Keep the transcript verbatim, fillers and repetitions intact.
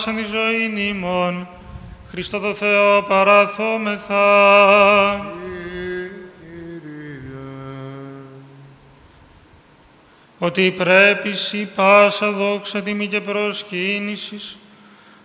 εν τη ζωήν ημών, Χριστό το Θεό παραθόμεθα. Ότι πρέπει σοι πάσα δόξα τιμή και προσκύνησης